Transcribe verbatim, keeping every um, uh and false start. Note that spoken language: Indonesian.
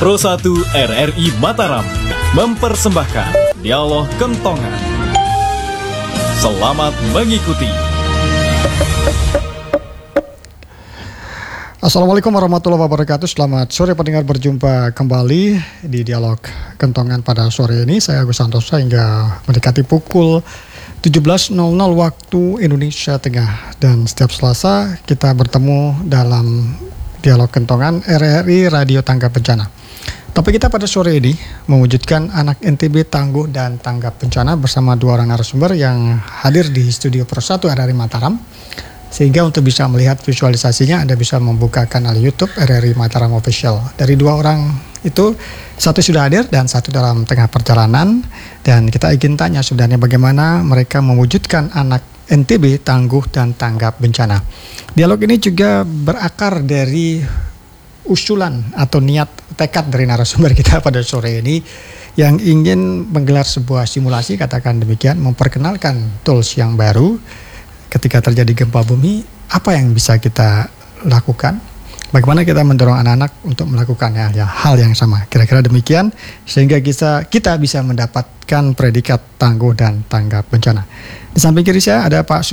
Pro satu R R I Mataram mempersembahkan Dialog Kentongan. Selamat mengikuti. Assalamualaikum warahmatullahi wabarakatuh. Selamat sore pendengar, berjumpa kembali di Dialog Kentongan pada sore ini. Saya Agus Santosa hingga mendekati pukul tujuh belas nol nol waktu Indonesia Tengah. Dan setiap Selasa kita bertemu dalam Dialog Kentongan R R I Radio Tanggap Bencana. Topik kita pada sore ini mewujudkan anak N T B tangguh dan tanggap bencana bersama dua orang narasumber yang hadir di studio Pro satu R R I Mataram. Sehingga untuk bisa melihat visualisasinya Anda bisa membuka kanal YouTube R R I Mataram Official. Dari dua orang itu, satu sudah hadir dan satu dalam tengah perjalanan. Dan kita ingin tanya sebenarnya bagaimana mereka mewujudkan anak N T B tangguh dan tanggap bencana. Dialog ini juga berakar dari usulan atau niat tekad dari narasumber kita pada sore ini yang ingin menggelar sebuah simulasi, katakan demikian, memperkenalkan tools yang baru. Ketika terjadi gempa bumi, apa yang bisa kita lakukan? Bagaimana kita mendorong anak-anak untuk melakukan ya, ya, hal yang sama? Kira-kira demikian, sehingga kita, kita bisa mendapatkan predikat tangguh dan tanggap bencana. Di samping kiri saya ada Pak